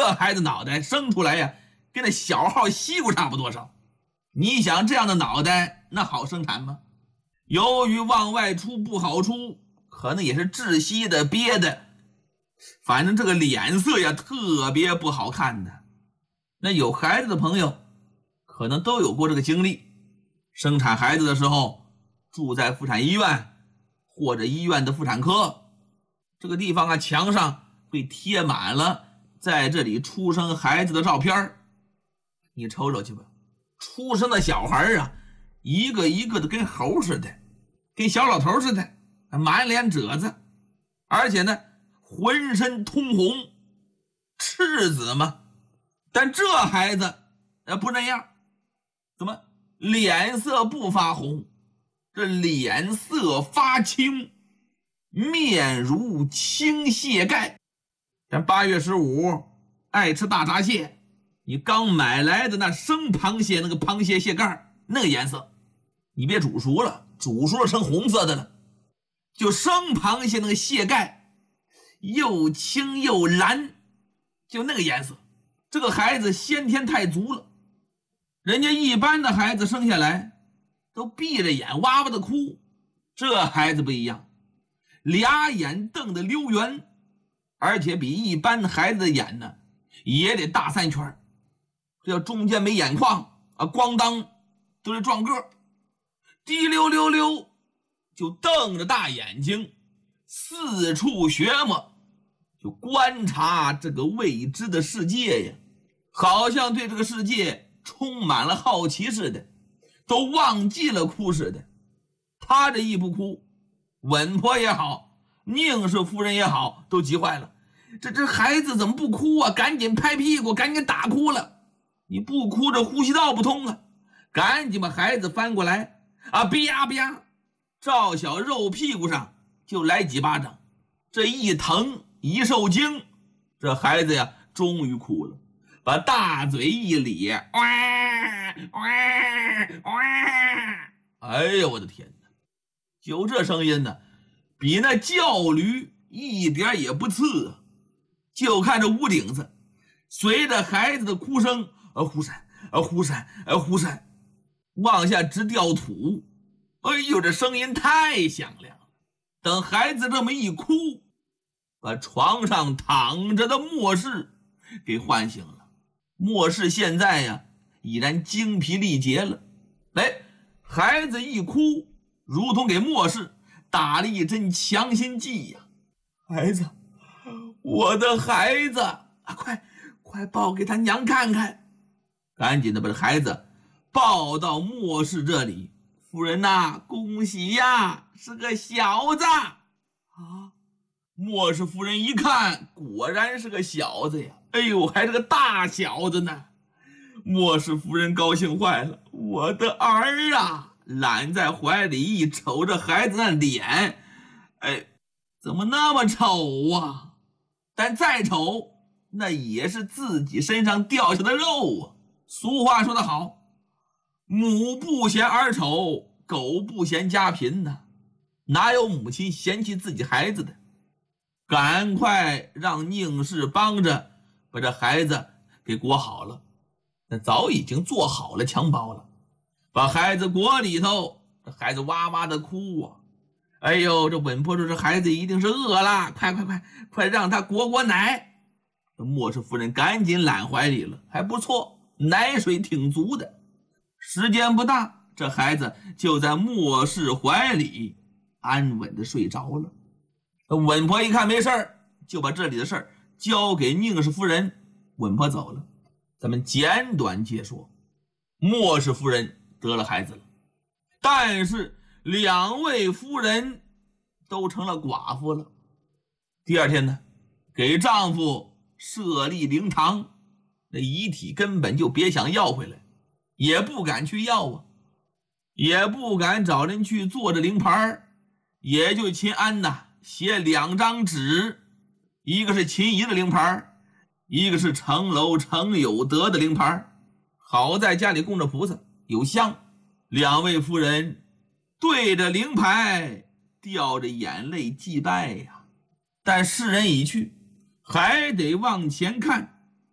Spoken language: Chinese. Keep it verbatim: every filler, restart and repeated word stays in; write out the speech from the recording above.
这孩子脑袋生出来呀，跟那小号西瓜差不多少。你想这样的脑袋，那好生产吗？由于往外出不好出，可能也是窒息的、憋的，反正这个脸色呀特别不好看的。那有孩子的朋友可能都有过这个经历，生产孩子的时候住在妇产医院或者医院的妇产科，这个地方啊墙上会贴满了在这里出生孩子的照片，你瞅瞅去吧，出生的小孩啊一个一个的跟猴似的，跟小老头似的，满脸褶子，而且呢浑身通红，赤子嘛。但这孩子呃不那样，怎么脸色不发红，这脸色发青，面如青蟹盖。咱八月十五爱吃大闸蟹，你刚买来的那生螃蟹，那个螃蟹蟹盖那个颜色，你别煮熟了，煮熟了成红色的了，就生螃蟹那个蟹盖又青又蓝，就那个颜色。这个孩子先天太足了，人家一般的孩子生下来都闭着眼哇哇的哭，这孩子不一样，俩眼瞪得溜圆，而且比一般孩子的眼呢也得大三圈，这要中间没眼眶啊，咣当都是撞个，滴溜溜溜就瞪着大眼睛四处学摸，就观察这个未知的世界呀，好像对这个世界充满了好奇似的，都忘记了哭似的。他这一不哭，稳婆也好，宁氏夫人也好，都急坏了。这这孩子怎么不哭啊？赶紧拍屁股，赶紧打哭了。你不哭，这呼吸道不通啊！赶紧把孩子翻过来啊，啪啪，照小肉屁股上就来几巴掌。这一疼一受惊，这孩子呀终于哭了，把大嘴一咧，哇哇哇！哎呀，我的天哪！就这声音呢，比那叫驴一点也不次啊！就看这屋顶子，随着孩子的哭声，呃，忽闪，呃，忽闪，呃，忽闪，往下直掉土。哎呦，这声音太响亮了！等孩子这么一哭，把床上躺着的莫氏给唤醒了。莫氏现在呀，已然精疲力竭了。来，孩子一哭，如同给莫氏打了一针强心剂呀！孩子，我的孩子啊，快快抱给他娘看看！赶紧的把这孩子抱到莫氏这里。夫人呐、啊，恭喜呀，是个小子啊！莫氏夫人一看，果然是个小子呀！哎呦，还是个大小子呢！莫氏夫人高兴坏了，我的儿啊！揽在怀里一瞅着孩子那脸，哎，怎么那么丑啊？但再丑，那也是自己身上掉下的肉啊！俗话说得好，母不嫌儿丑，狗不嫌家贫呐，哪有母亲嫌弃自己孩子的？赶快让宁氏帮着把这孩子给裹好了，那早已经做好了襁褓了，把孩子裹里头，这孩子哇哇的哭啊！哎呦，这稳婆说这孩子一定是饿了，快快快快让他裹裹奶。这莫氏夫人赶紧揽怀里了，还不错，奶水挺足的。时间不大，这孩子就在莫氏怀里安稳的睡着了。稳婆一看没事儿，就把这里的事儿交给宁氏夫人，稳婆走了。咱们简短接说，莫氏夫人得了孩子了，但是两位夫人都成了寡妇了。第二天呢，给丈夫设立灵堂，那遗体根本就别想要回来，也不敢去要啊，也不敢找人去做这灵牌，也就秦安呐写两张纸，一个是秦姨的灵牌，一个是程楼程有德的灵牌。好在家里供着菩萨有香，两位夫人对着灵牌掉着眼泪祭拜呀。但世人已去，还得往前看。